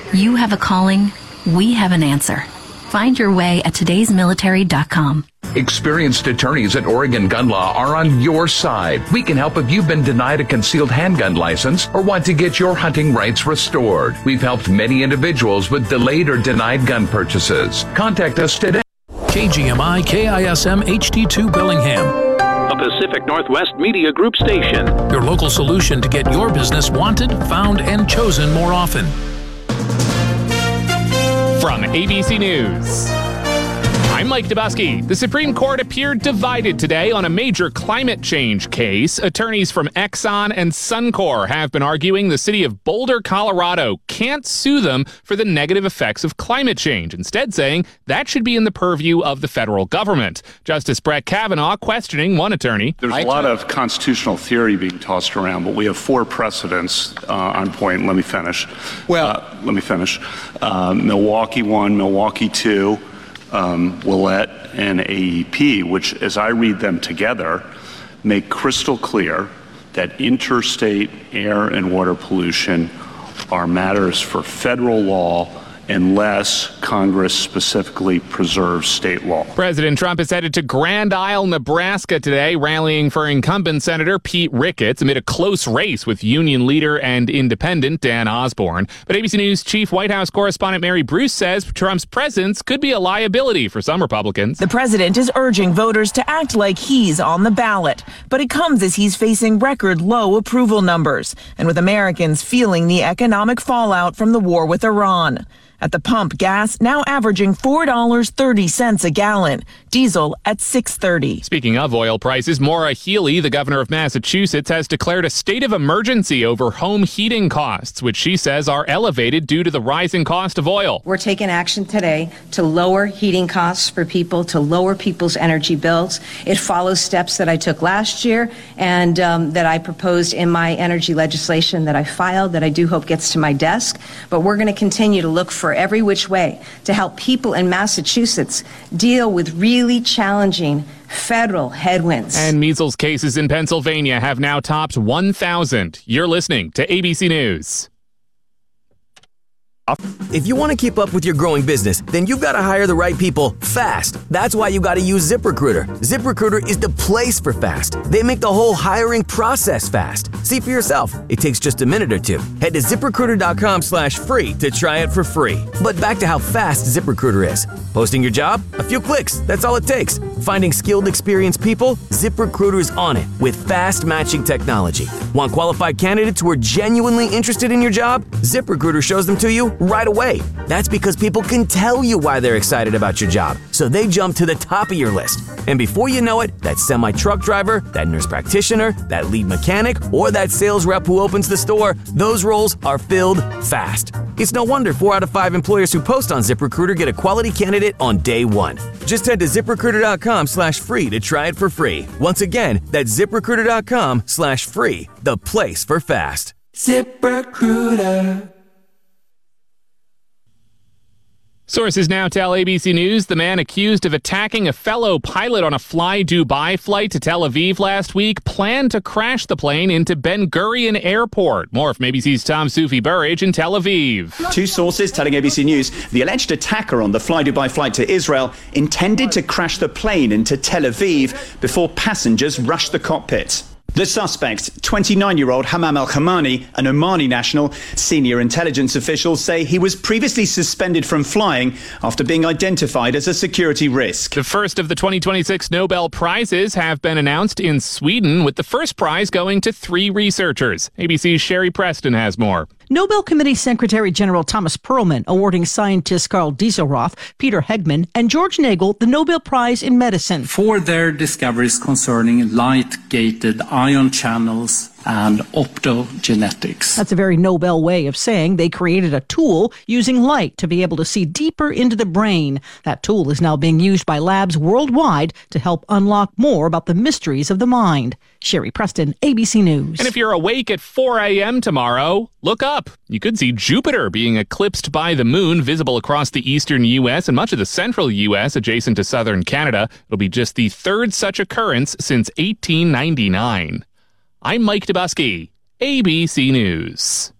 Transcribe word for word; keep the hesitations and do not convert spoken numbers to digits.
You have a calling, we have an answer. Find your way at todays military dot com. Experienced attorneys at Oregon Gun Law are on your side. We can help if you've been denied a concealed handgun license or want to get your hunting rights restored. We've helped many individuals with delayed or denied gun purchases. Contact us today. K G M I K I S M H D two Bellingham, a Pacific Northwest Media Group station. Your local solution to get your business wanted, found, and chosen more often. From A B C News, I'm Mike Dubusky. The Supreme Court appeared divided today on a major climate change case. Attorneys from Exxon and Suncor have been arguing the city of Boulder, Colorado can't sue them for the negative effects of climate change, instead saying that should be in the purview of the federal government. Justice Brett Kavanaugh questioning one attorney. There's a lot of constitutional theory being tossed around, but we have four precedents uh, on point. Let me finish. Well, uh, let me finish. Uh, Milwaukee one, Milwaukee two, Um, Willett and A E P, which, as I read them together, make crystal clear that interstate air and water pollution are matters for federal law unless Congress specifically preserves state law. President Trump is headed to Grand Isle, Nebraska today, rallying for incumbent Senator Pete Ricketts amid a close race with union leader and independent Dan Osborne. But A B C News chief White House correspondent Mary Bruce says Trump's presence could be a liability for some Republicans. The president is urging voters to act like he's on the ballot, but it comes as he's facing record low approval numbers and with Americans feeling the economic fallout from the war with Iran. At the pump, gas now averaging four dollars and thirty cents a gallon. Diesel at six dollars and thirty cents. Speaking of oil prices, Maura Healey, the governor of Massachusetts, has declared a state of emergency over home heating costs, which she says are elevated due to the rising cost of oil. We're taking action today to lower heating costs for people, to lower people's energy bills. It follows steps that I took last year and um, that I proposed in my energy legislation that I filed, that I do hope gets to my desk. But we're going to continue to look for every which way to help people in Massachusetts deal with really challenging federal headwinds. And measles cases in Pennsylvania have now topped one thousand. You're listening to A B C News. If you want to keep up with your growing business, then you've got to hire the right people fast. That's why you got to use ZipRecruiter. ZipRecruiter is the place for fast. They make the whole hiring process fast. See for yourself. It takes just a minute or two. Head to ZipRecruiter.com slash free to try it for free. But back to how fast ZipRecruiter is. Posting your job? A few clicks. That's all it takes. Finding skilled, experienced people? ZipRecruiter's on it with fast matching technology. Want qualified candidates who are genuinely interested in your job? ZipRecruiter shows them to you right away. That's because people can tell you why they're excited about your job, so they jump to the top of your list. And before you know it, that semi-truck driver, that nurse practitioner, that lead mechanic, or that sales rep who opens the store, those roles are filled fast. It's no wonder four out of five employers who post on ZipRecruiter get a quality candidate on day one. Just head to ZipRecruiter.com slash free to try it for free. Once again, that's ZipRecruiter.com slash free, the place for fast. ZipRecruiter. Sources now tell A B C News the man accused of attacking a fellow pilot on a Fly Dubai flight to Tel Aviv last week planned to crash the plane into Ben Gurion Airport. More from A B C's Tom Soufi Burridge in Tel Aviv. Two sources telling A B C News the alleged attacker on the Fly Dubai flight to Israel intended to crash the plane into Tel Aviv before passengers rushed the cockpit. The suspect, twenty-nine-year-old Hamam Al-Khamani, an Omani national, senior intelligence officials say he was previously suspended from flying after being identified as a security risk. The first of the twenty twenty-six Nobel Prizes have been announced in Sweden, with the first prize going to three researchers. A B C's Sherry Preston has more. Nobel Committee Secretary General Thomas Perlman awarding scientists Carl Dieselroth, Peter Hegman, and George Nagel the Nobel Prize in Medicine for their discoveries concerning light-gated ion channels and optogenetics. That's a very Nobel way of saying they created a tool using light to be able to see deeper into the brain. That tool is now being used by labs worldwide to help unlock more about the mysteries of the mind. Sherry Preston, A B C News. And if you're awake at four a.m. tomorrow, look up. You could see Jupiter being eclipsed by the moon, visible across the eastern U S and much of the central U S adjacent to southern Canada. It'll be just the third such occurrence since eighteen ninety-nine. I'm Mike Dubusky, A B C News.